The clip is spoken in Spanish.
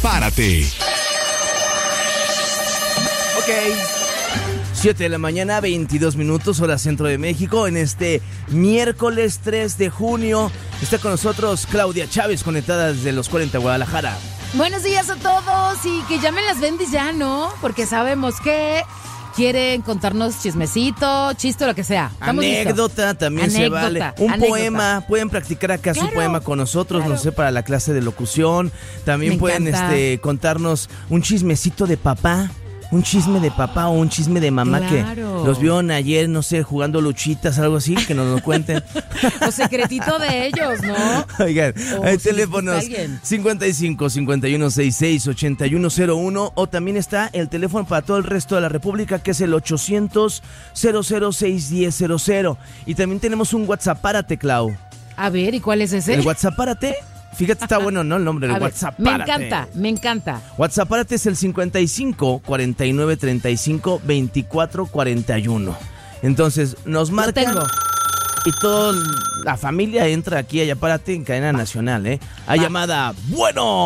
Párate. Ok. 7 de la mañana, 22 minutos, hora centro de México. En este miércoles 3 de junio está con nosotros Claudia Chávez, conectada desde los 40 Guadalajara. Buenos días a todos y que llamen las bendis ya, ¿no? Porque sabemos que quieren contarnos chismecito, chiste, lo que sea. Anécdota listos. también se vale. Un poema, pueden practicar acá su poema con nosotros, no sé, para la clase de locución. También pueden contarnos un chismecito de papá. Un chisme de papá o un chisme de mamá que los vieron ayer, no sé, jugando luchitas, algo así, que nos lo cuenten. O secretito de ellos, ¿no? Oigan, hay teléfonos 55 51 66 8101 o también está el teléfono para todo el resto de la República, que es el 800 006 y también tenemos un WhatsApp, párate, Clau. A ver, ¿y cuál es ese? El WhatsApp, párate. Fíjate, está bueno, ¿no? El nombre del WhatsApp. Me encanta. WhatsApp párate es el 55 49 35 24 41. Entonces, nos marcan. Y toda la familia entra aquí a Yapárate en cadena nacional, ¿eh? A llamada, bueno.